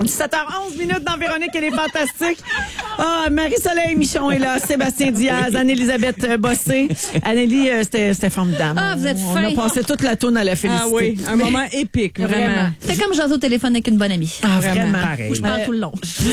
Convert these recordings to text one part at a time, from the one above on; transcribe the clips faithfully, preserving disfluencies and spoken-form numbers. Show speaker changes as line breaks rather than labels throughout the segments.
dix-sept heures onze minutes dans Véronique, elle est fantastique. Ah, Marie-Soleil Michon est là, Sébastien Diaz, Anne-Élisabeth Bossé. Annélie, euh, c'était, c'était formidable.
Ah, vous êtes
On
fin.
a passé toute la tourne à la féliciter.
Ah oui, un moment épique, vraiment.
Vraiment. C'est comme jaser au téléphone avec une bonne amie.
Ah, vraiment.
Pareil.
Où je parle
Euh,
tout le long.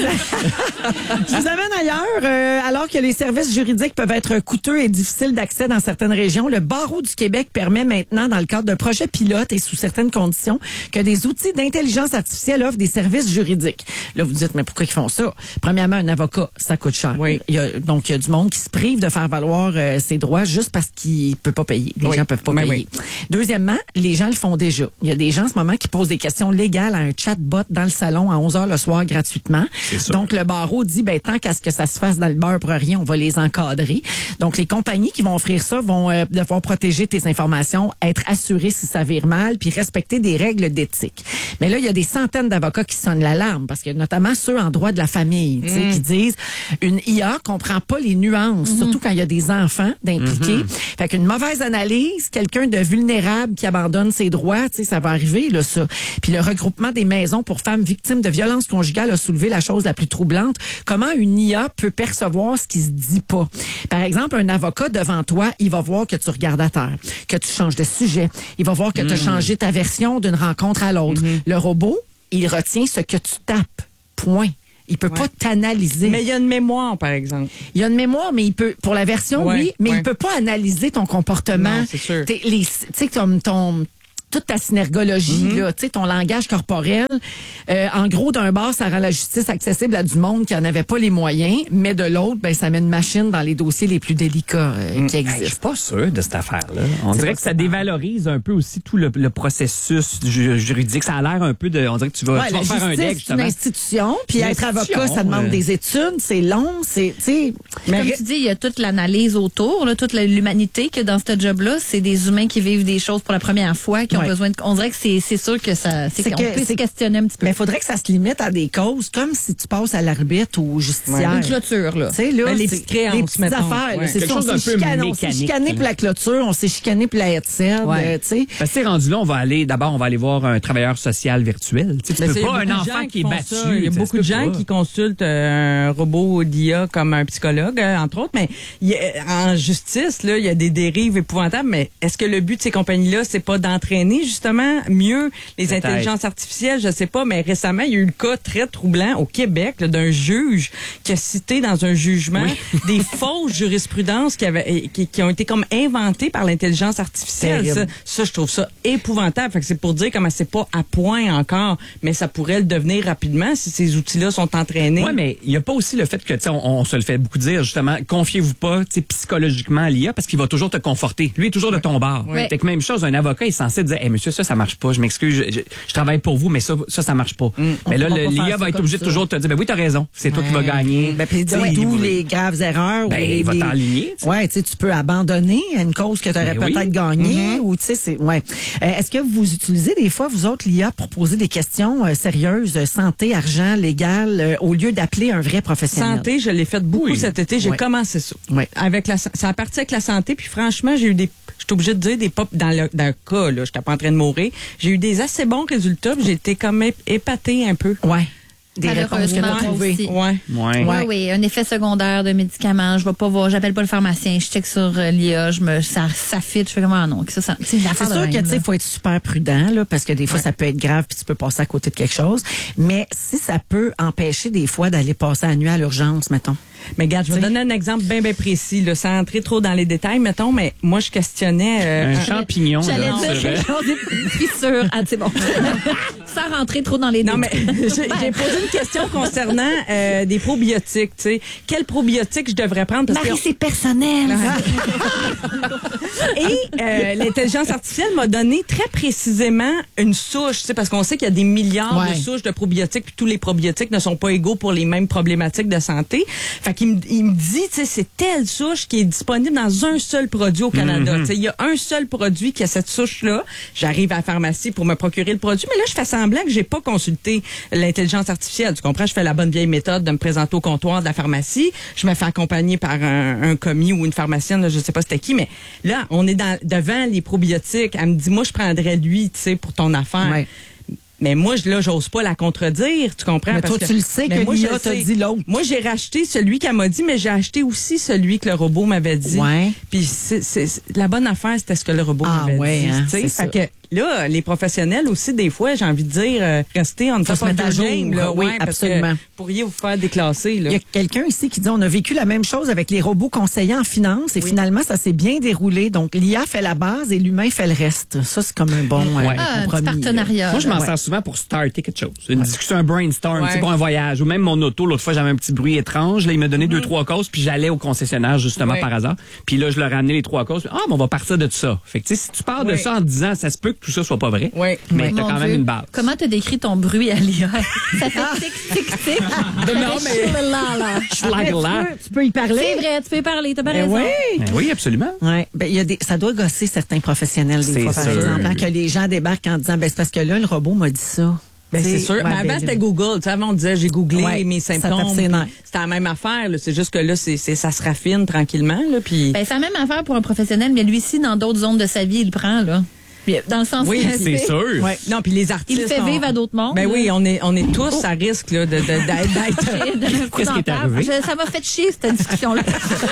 Je vous amène ailleurs. Euh, alors que les services juridiques peuvent être coûteux et difficiles d'accès dans certaines régions, le Barreau du Québec permet maintenant, dans le cadre d'un projet pilote et sous certaines conditions, que des outils d'intelligence artificielle offrent des services juridiques. Là, vous dites, mais pourquoi ils font ça? Premièrement, un avocat, ça coûte cher.
Oui.
Il y a, donc, il y a du monde qui se prive de faire valoir euh, ses droits juste parce qu'il peut pas payer. Les
Oui.
gens peuvent pas
Ben
payer. Deuxièmement, les gens le font déjà. Il y a des gens en ce moment qui posent des questions légales à un chatbot dans le salon à onze heures le soir gratuitement. Donc, le barreau dit, ben, tant qu'à ce que ça se fasse dans le beurre pour rien, on va les encadrer. Donc, les compagnies qui vont offrir ça vont euh, devoir protéger tes informations, être assurées si ça vire mal, puis respecter des règles d'éthique. Mais là, il y a des centaines d'avocats qui sonnent l'alarme, parce que notamment ceux en droit de la famille, tu sais, qui disent, une I A comprend pas les nuances, surtout quand il y a des enfants d'impliqués. Fait qu'une mauvaise analyse, quelqu'un de vulnérable qui abandonne ses droits, tu sais, ça va arriver, là, ça. Puis le regroupement des maisons pour femmes victimes de violences conjugales a soulevé la chose la plus troublante. Comment une I A peut percevoir ce qui se dit pas? Par exemple, un avocat devant toi, il va voir que tu regardes à terre, que tu changes de sujet. Il va voir que tu as changé ta version d'une rencontre à l'autre. Le robot, il retient ce que tu tapes. Point. Il peut pas t'analyser.
Mais il y a une mémoire, par exemple.
Il y a une mémoire, mais il peut, pour la version,
Ouais,
oui, mais
ouais.
il peut pas analyser ton comportement.
Non, c'est sûr.
T'es- les- Tu sais, ton, ton, toute ta synergologie,
Mm-hmm.
là, tu sais, ton langage corporel. Euh, en gros, d'un bord, ça rend la justice accessible à du monde qui en avait pas les moyens, mais de l'autre, ben, ça met une machine dans les dossiers les plus délicats euh, qui
Hey, je
existent.
suis pas sûr de cette affaire-là. On
C'est
dirait
pas
que ça dévalorise un peu aussi tout le, le processus ju- juridique. Ça a l'air un peu de... On dirait que tu vas,
Ouais,
tu vas
la
faire un
justice,
deck,
c'est une
justement.
institution, puis
Une
être
institution,
avocat, ça demande
euh.
des études, c'est long, c'est, tu sais.
Comme tu dis, il y a toute l'analyse autour, là, toute la- l'humanité que dans ce job-là, c'est des humains qui vivent des choses pour la première fois, qui ont
Ouais.
besoin de... On dirait que c'est, c'est sûr que ça... C'est,
C'est
qu'on
que-
peut se
c'est-
questionner un petit peu.
Mais il faudrait que ça se limite à des causes, comme si tu passes à l'arbitre ou au justicière.
Une clôture, là.
Tu sais, là,
Ben, les
c'est-
petites créances,
les petites
mettons.
affaires. là,
Ouais.
C'est
Quelque
ça, on
chose d'un
s'est
peu
chicané, on s'est
mécanique,
chicané
là.
pour la clôture, on s'est chicané pour la headset,
Ouais.
euh, tu sais.
Parce que, tu sais, rendu là, on va aller, d'abord, on va aller voir un travailleur social virtuel. Tu sais, tu
Mais
peux
c'est- il y a
pas un
beaucoup de
enfant
gens
qui est
font
battu.
ça. Il y a
tu sais,
beaucoup
ça
de
se peut
gens
pas.
qui consultent euh, un robot d'I A comme un psychologue, euh, entre autres. Mais il y a- en justice, là, il y a des dérives épouvantables. Mais est-ce que le but de ces compagnies-là, c'est pas d'entraîner justement mieux les
Peut-être.
intelligences artificielles? Je sais pas. Mais récemment, il y a eu le cas très troublant au Québec là, d'un juge qui a cité dans un jugement des fausses jurisprudences qui, avaient, qui, qui ont été comme inventées par l'intelligence artificielle. Ça,
Terrible.
ça, je trouve ça épouvantable. Fait que c'est pour dire comment c'est pas à point encore, mais ça pourrait le devenir rapidement si ces outils-là sont entraînés.
Ouais, mais il n'y a pas aussi le fait que, tu sais, on, on se le fait beaucoup dire, justement, confiez-vous pas, tu sais, psychologiquement à l'I A parce qu'il va toujours te conforter. Lui est toujours de ton bord.
Ouais.
Fait que même chose, un avocat est censé dire, hey, monsieur, ça, ça marche pas, je m'excuse, je, je, je travaille pour vous, mais ça, ça, ça marche pas. Mais là,
On
le-
peut pas
l'I
faire
A
ça
va être
comme
obligé de
ça.
toujours te dire, ben oui, t'as raison, c'est toi qui vas gagner.
Ben, puis
Tu sais,
d'où
il-
les graves erreurs.
Ben,
ou les,
il va
les-
t'enligner, tu sais.
Ouais, tu sais, tu peux abandonner une cause que tu aurais
Ben oui.
peut-être gagnée, ou tu sais, c'est, ouais. Euh, est-ce que vous utilisez des fois, vous autres, l'I A pour poser des questions euh, sérieuses, euh, santé, argent, légal, euh, au lieu d'appeler un vrai professionnel?
Santé, je l'ai fait beaucoup
Oui.
cet été. J'ai
Ouais.
commencé ça.
Ouais.
Avec la, ça a parti avec la santé. Puis franchement, j'ai eu des, j'étais obligée de dire des pop dans le, dans le cas, là, j'étais pas en train de mourir. J'ai eu des assez bons résultats. puis J'ai été comme ép- épatée un peu.
Ouais. Des réponses que
Malheureusement,
tu as trouvées.
aussi.
Ouais.
Ouais.
Ouais.
Oui, oui, un effet secondaire de médicaments. Je vais pas voir, j'appelle pas le pharmacien, je check sur euh, l'I A, je me, ça, ça fit, je fais comment non, que ça, ça, c'est une
C'est
affaire de
sûr que
même,
tu sais,
là.
faut être super prudent là, parce que des fois ça peut être grave puis tu peux passer à côté de quelque chose. Mais si ça peut empêcher des fois d'aller passer la nuit à l'urgence, mettons.
Mais regarde, je vais
T'sais.
donner un exemple bien, bien précis, là, sans entrer trop dans les détails, mettons, mais moi, je questionnais... euh,
Un champignon.
J'allais
là,
dire
serait-
quelque chose de fissure. Ah, c'est bon. Sans rentrer trop dans les
Non, mais
détails.
j'ai j'ai posé une question concernant euh, des probiotiques, tu sais. Quel probiotique je devrais prendre? Parce
Marie,
que-
c'est personnel.
Et euh, l'intelligence artificielle m'a donné très précisément une souche, tu sais, parce qu'on sait qu'il y a des milliards
Ouais.
de souches de probiotiques, puis tous les probiotiques ne sont pas égaux pour les mêmes problématiques de santé. Fait qu'il me, il me dit, tu sais, c'est telle souche qui est disponible dans un seul produit au Canada. Tu sais, il y a un seul produit qui a cette souche-là. J'arrive à la pharmacie pour me procurer le produit, mais là, je fais semblant que j'ai pas consulté l'intelligence artificielle. Tu comprends? Je fais la bonne vieille méthode de me présenter au comptoir de la pharmacie. Je me fais accompagner par un, un commis ou une pharmacienne, là, je sais pas c'était qui, mais là, on est dans, devant les probiotiques. Elle me dit, moi, je prendrais lui, tu sais, pour ton affaire.
Ouais.
Mais moi, je- là, j'ose pas la contredire, tu comprends?
Mais
Parce
toi,
que,
tu le sais
mais
que
moi,
l'I A
je le
t'a
sais.
dit l'autre.
Moi, j'ai racheté celui qu'elle m'a dit, mais j'ai acheté aussi celui que le robot m'avait dit.
Ouais.
Puis c'est, c'est- c'est- la bonne affaire, c'était ce que le robot
Ah
m'avait
ouais,
dit.
hein,
tu sais.
c'est ça.
Fait que là, les professionnels aussi, des fois, j'ai envie de dire, euh, restez on
Faut se mettre à jour,
là,
oui,
ouais, parce que
absolument.
vous pourriez vous faire déclasser, là.
Il y a quelqu'un ici qui dit on a vécu la même chose avec les robots conseillers en finance et finalement ça s'est bien déroulé. Donc l'I A fait la base et l'humain fait le reste. Ça c'est comme un bon euh,
Ouais.
Ah, un petit
compromis.
partenariat.
Moi, je m'en
là.
sers souvent pour starter quelque chose. Une discussion, un brainstorm,
Ouais.
tu sais, pour un voyage. Ou même mon auto, l'autre fois, j'avais un petit bruit étrange. Là, il m'a donné deux, trois causes, puis j'allais au concessionnaire, justement,
Ouais.
par hasard. Puis là, je leur ai amené les trois causes. Ah, mais on va partir de tout ça. Fait que, tu sais, si tu pars de
Ouais.
ça en disant, ça se peut que tout ça soit pas vrai.
Ouais.
Mais t'as
Mon
quand même
Dieu.
une base.
Comment t'as décrit ton bruit à l'I A? Ça fait tic, tic, tic.
Non, mais-
Là, là.
Schlag là.
Tu peux y parler.
C'est vrai, tu peux y parler, t'as pas
Ben
raison.
oui.
Ben oui, absolument.
Ouais, ben il y a des ça doit gosser certains professionnels des
C'est
fois par
sûr.
exemple hein, que les gens débarquent en disant ben c'est parce que là le robot m'a dit ça.
Ben, c'est
T'sais,
sûr.
ouais,
mais avant,
ben,
c'était Google. Tu sais, avant, on disait, j'ai googlé
Ouais,
mes
ça
symptômes.
tape ses
puis
nerfs.
C'était la même affaire, là. C'est juste que là, c'est, c'est, ça se raffine tranquillement, là. Puis.
Ben, c'est la même affaire pour un professionnel, mais lui ci dans d'autres zones de sa vie, il le prend, là. Puis, dans le sens
Oui,
que
C'est sûr.
Ouais. Non, puis les artistes.
il le fait
on-
vivre à d'autres mondes.
Ben
là.
oui, on est, on est tous à risque, là, de, de, d'être, d'être-
D'un coup
Qu'est-ce
dans
qui est
la table.
arrivé?
Je- ça m'a fait chier, cette discussion-là.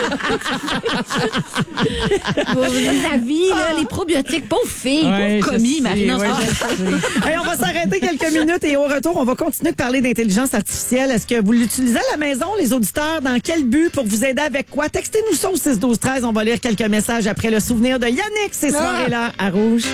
La vie, là, les probiotiques, pauvre fille,
Ouais,
pauvre
je
commis,
sais,
Marie. Non,
ouais,
c'est
je
pas vrai.
Hey, on va s'arrêter quelques minutes et au retour, on va continuer de parler d'intelligence artificielle. Est-ce que vous l'utilisez à la maison, les auditeurs? Dans quel but? Pour vous aider avec quoi? Textez-nous ça au six douze treize. On va lire quelques messages après le souvenir de Yannick ces soirées-là à Rouge.